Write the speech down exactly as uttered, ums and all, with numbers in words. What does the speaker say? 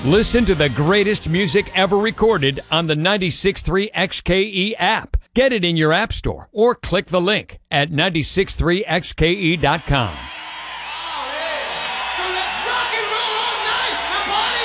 Listen to the greatest music ever recorded on the ninety-six point three X K E app. Get it in your app store or click the link at nine six three X K E dot com. Oh, yeah. So let's rock and roll all night, my boys.